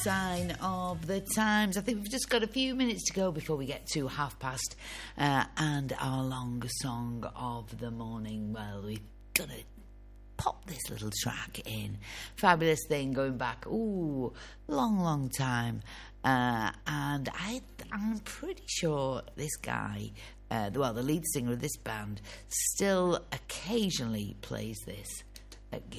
Sign of the times. I think we've just got a few minutes to go before we get to 5:30 and our long song of the morning. Well, we're going to pop this little track in. Fabulous thing going back, long time. And I'm pretty sure this guy, the lead singer of this band, still occasionally plays this at gigs.